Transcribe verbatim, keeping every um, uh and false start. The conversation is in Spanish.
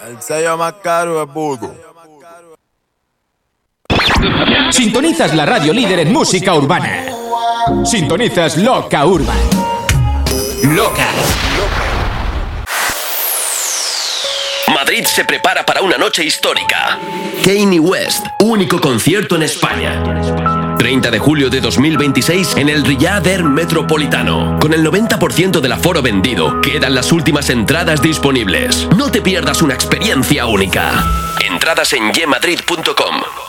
El sello más caro es Voodoo. Sintonizas la radio líder en música urbana. Sintonizas Loca Urban. Loca. Madrid se prepara para una noche histórica. Kanye West, único concierto en España. treinta de julio de dos mil veintiséis en el Riyadh Air Metropolitano. Con el noventa por ciento del aforo vendido, quedan las últimas entradas disponibles. No te pierdas una experiencia única. Entradas en ye madrid punto com.